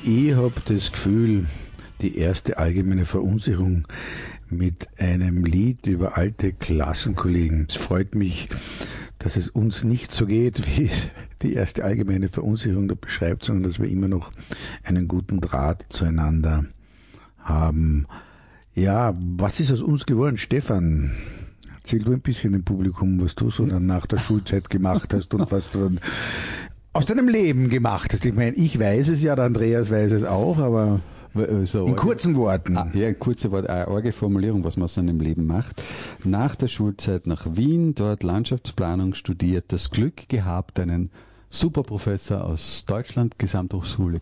Ich habe das Gefühl, die erste allgemeine Verunsicherung mit einem Lied über alte Klassenkollegen. Es freut mich, dass es uns nicht so geht, wie es die erste allgemeine Verunsicherung da beschreibt, sondern dass wir immer noch einen guten Draht zueinander haben. Ja, was ist aus uns geworden, Stefan? Erzähl du ein bisschen dem Publikum, was du so dann nach der Schulzeit gemacht hast und was du dann aus deinem Leben gemacht hast. Ich meine, ich weiß es ja, der Andreas weiß es auch, aber so, in kurzen Worten. Ja, in kurzen Worten, eine arge Formulierung, was man aus seinem Leben macht. Nach der Schulzeit nach Wien, dort Landschaftsplanung studiert, das Glück gehabt, einen Superprofessor aus Deutschland, Gesamthochschule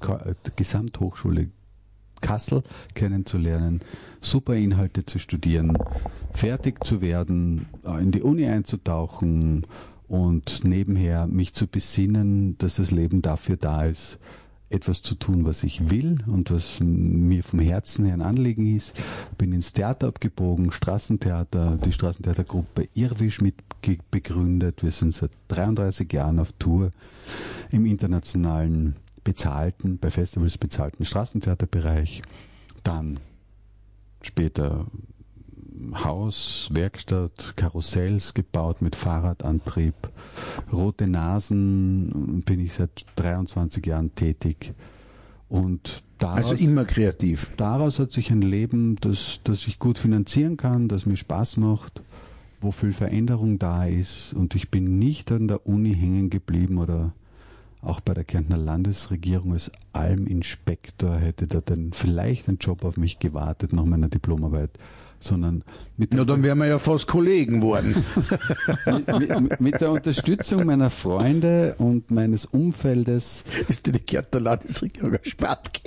Kassel kennenzulernen, super Inhalte zu studieren, fertig zu werden, in die Uni einzutauchen und nebenher mich zu besinnen, dass das Leben dafür da ist, etwas zu tun, was ich will und was mir vom Herzen her ein Anliegen ist. Bin ins Theater abgebogen, Straßentheater, die Straßentheatergruppe Irrwisch mit begründet. Wir sind seit 33 Jahren auf Tour im internationalen bei Festivals bezahlten Straßentheaterbereich. Dann später Haus, Werkstatt, Karussells gebaut mit Fahrradantrieb. Rote Nasen bin ich seit 23 Jahren tätig. Und also immer kreativ. Daraus hat sich ein Leben, das ich gut finanzieren kann, das mir Spaß macht, wo viel Veränderung da ist. Und ich bin nicht an der Uni hängen geblieben oder auch bei der Kärntner Landesregierung als Alminspektor hätte da dann vielleicht ein Job auf mich gewartet nach meiner Diplomarbeit, sondern dann wären wir ja fast Kollegen geworden. mit der Unterstützung meiner Freunde und meines Umfeldes. Ist die Kärntner Landesregierung erspart?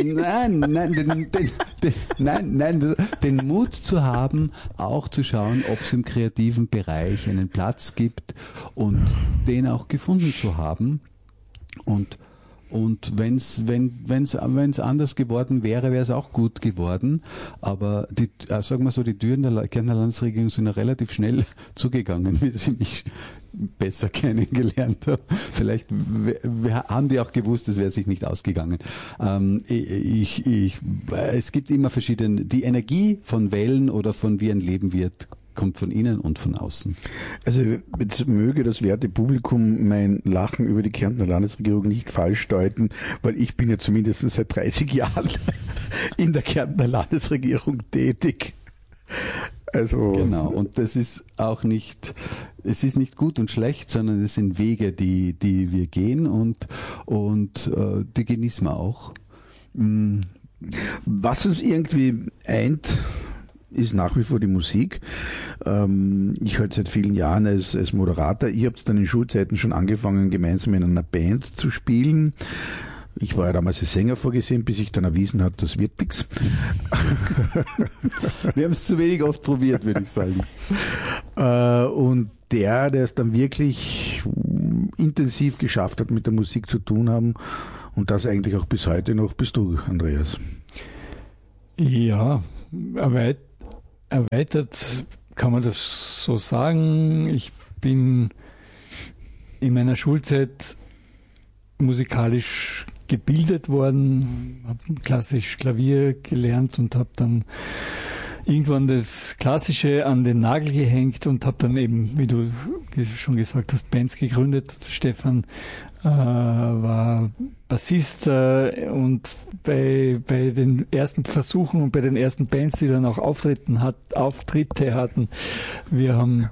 Nein, den Mut zu haben, auch zu schauen, ob es im kreativen Bereich einen Platz gibt und den auch gefunden zu haben. Und wenn's anders geworden wäre, wäre es auch gut geworden. Aber sagen wir so, die Türen der Kärntner Landesregierung sind ja relativ schnell zugegangen, wie sie mich besser kennengelernt haben. Vielleicht haben die auch gewusst, es wäre sich nicht ausgegangen. Es gibt immer verschiedene, die Energie von Wellen oder von wie ein Leben wird, kommt von innen und von außen. Also jetzt möge das werte Publikum mein Lachen über die Kärntner Landesregierung nicht falsch deuten, weil ich bin ja zumindest seit 30 Jahren in der Kärntner Landesregierung tätig. Also genau, und das ist auch nicht, es ist nicht gut und schlecht, sondern es sind Wege, die wir gehen und die genießen wir auch. Was uns irgendwie eint, ist nach wie vor die Musik. Ich halte seit vielen Jahren als Moderator. Ich habe dann in Schulzeiten schon angefangen, gemeinsam in einer Band zu spielen. Ich war ja damals als Sänger vorgesehen, bis ich dann erwiesen hat, das wird nichts. Wir haben es zu wenig oft probiert, würde ich sagen. Und der es dann wirklich intensiv geschafft hat, mit der Musik zu tun haben und das eigentlich auch bis heute noch, bist du, Andreas. Ja, erweitert kann man das so sagen. Ich bin in meiner Schulzeit musikalisch gebildet worden, habe klassisch Klavier gelernt und habe dann irgendwann das Klassische an den Nagel gehängt und habe dann eben, wie du schon gesagt hast, Bands gegründet. Stefan war Bassist und bei den ersten Versuchen und bei den ersten Bands, die dann auch Auftritte hatten, wir haben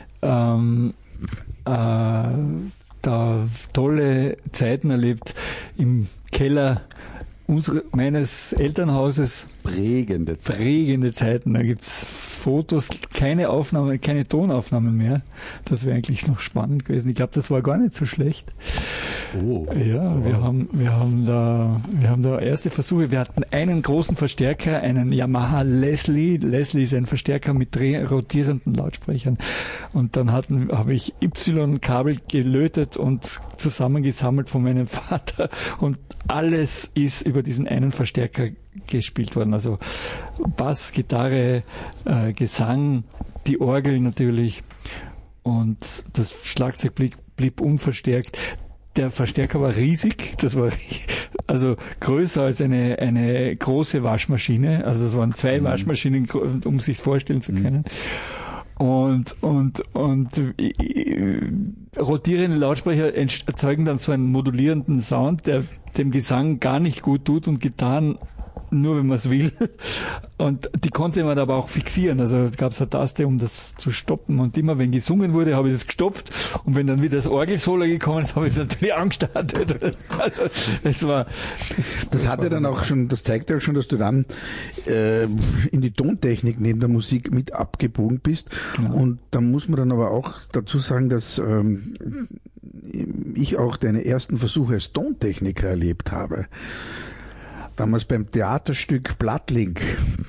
da tolle Zeiten erlebt im Keller meines Elternhauses. Prägende Zeiten. Da gibt's Fotos, keine Tonaufnahmen mehr. Das wäre eigentlich noch spannend gewesen. Ich glaube, das war gar nicht so schlecht. Oh. Ja, wow. wir haben da erste Versuche. Wir hatten einen großen Verstärker, einen Yamaha Leslie. Leslie ist ein Verstärker mit rotierenden Lautsprechern. Und dann habe ich Y-Kabel gelötet und zusammengesammelt von meinem Vater. Und alles ist über diesen einen Verstärker gespielt worden. Also Bass, Gitarre, Gesang, die Orgel natürlich und das Schlagzeug blieb unverstärkt. Der Verstärker war riesig, das war also größer als eine große Waschmaschine. Also es waren 2 Waschmaschinen, um sich vorstellen zu können. Und rotierende Lautsprecher erzeugen dann so einen modulierenden Sound, der dem Gesang gar nicht gut tut und Gitarren nur wenn man es will. Und die konnte man aber auch fixieren. Also gab es eine Taste, um das zu stoppen. Und immer wenn gesungen wurde, habe ich das gestoppt. Und wenn dann wieder das Orgelsolo gekommen ist, habe ich es natürlich angestartet. Also es war. Das hat ja dann auch schon, das zeigt ja auch schon, dass du dann in die Tontechnik neben der Musik mit abgebogen bist. Genau. Und da muss man dann aber auch dazu sagen, dass ich auch deine ersten Versuche als Tontechniker erlebt habe. Damals beim Theaterstück Blattling.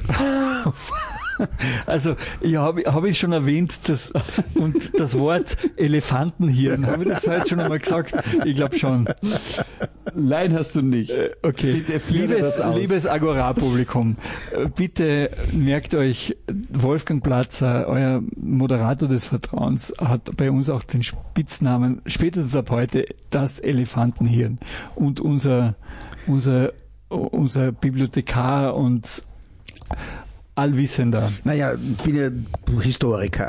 Also, hab ich schon erwähnt, und das Wort Elefantenhirn, habe ich das heute schon einmal gesagt? Ich glaube schon. Nein, hast du nicht. Okay. Bitte liebes Agora-Publikum, bitte merkt euch, Wolfgang Platzer, euer Moderator des Vertrauens, hat bei uns auch den Spitznamen, spätestens ab heute, das Elefantenhirn. Und unser Bibliothekar und Allwissender. Naja, ich bin ja Historiker.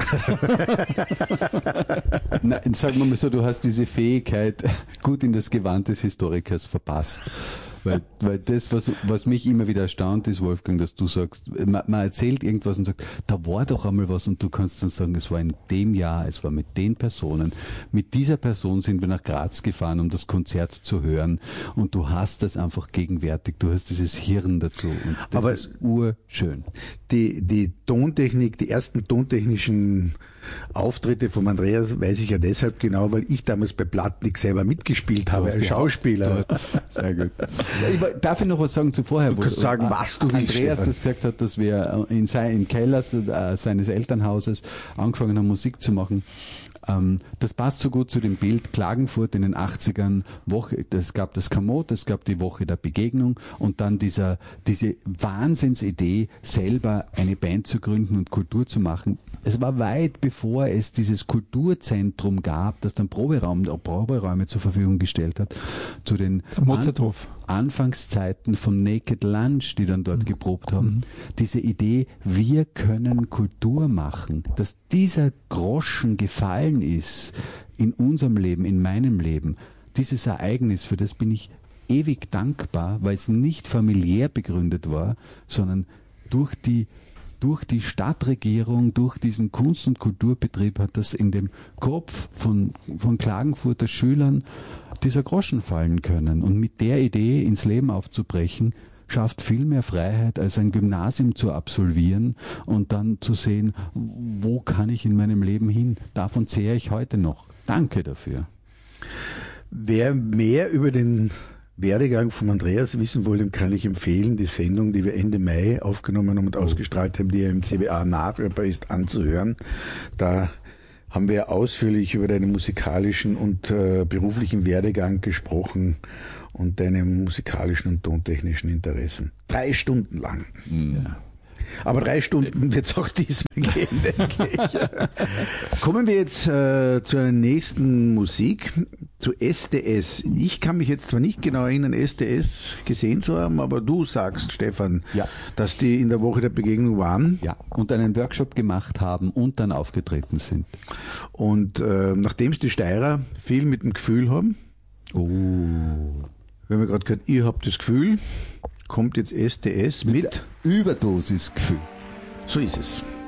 Nein, sagen wir mal so, du hast diese Fähigkeit gut in das Gewand des Historikers verpasst. Weil das, was mich immer wieder erstaunt ist, Wolfgang, dass du sagst, man erzählt irgendwas und sagt, da war doch einmal was, und du kannst dann sagen, es war in dem Jahr, es war mit den Personen, mit dieser Person sind wir nach Graz gefahren, um das Konzert zu hören, und du hast das einfach gegenwärtig, du hast dieses Hirn dazu, und das ist urschön. Die Tontechnik, die ersten tontechnischen Auftritte von Andreas weiß ich ja deshalb genau, weil ich damals bei Blattling selber mitgespielt habe als Schauspieler. Sehr gut. Darf ich noch was sagen zu vorher? Du kannst sagen, was du willst. Andreas das gesagt hat, dass wir im Keller seines Elternhauses angefangen haben, Musik zu machen. Das passt so gut zu dem Bild Klagenfurt in den 80ern. Es gab das Kamot, es gab die Woche der Begegnung und dann diese Wahnsinnsidee, selber eine Band zu gründen und Kultur zu machen. Es war weit bevor es dieses Kulturzentrum gab, das dann Proberäume zur Verfügung gestellt hat, zu den Anfangszeiten von Naked Lunch, die dann dort geprobt haben. Diese Idee, wir können Kultur machen, dass dieser Groschen gefallen ist in unserem Leben, in meinem Leben, dieses Ereignis, für das bin ich ewig dankbar, weil es nicht familiär begründet war, sondern durch die Stadtregierung, durch diesen Kunst- und Kulturbetrieb hat das in dem Kopf von Klagenfurter Schülern dieser Groschen fallen können. Und mit der Idee ins Leben aufzubrechen, schafft viel mehr Freiheit, als ein Gymnasium zu absolvieren und dann zu sehen, wo kann ich in meinem Leben hin? Davon zehre ich heute noch. Danke dafür. Wer mehr über den Werdegang von Andreas wissen wollte, dem kann ich empfehlen, die Sendung, die wir Ende Mai aufgenommen und ausgestrahlt haben, die ja im CBA nachhörbar ist, anzuhören. Da haben wir ausführlich über deinen musikalischen und beruflichen Werdegang gesprochen und deine musikalischen und tontechnischen Interessen. 3 Stunden lang. Ja. Aber 3 Stunden wird es auch diesmal gehen, denke ich. Kommen wir jetzt zur nächsten Musik, zu SDS. Ich kann mich jetzt zwar nicht genau erinnern, SDS gesehen zu haben, aber du sagst, Stefan, ja, dass die in der Woche der Begegnung waren. Ja, und einen Workshop gemacht haben und dann aufgetreten sind. Und nachdem es die Steirer viel mit dem Gefühl haben, wir haben ja gerade gehört, ihr habt das Gefühl, kommt jetzt SDS mit Überdosis Gefühl. So ist es.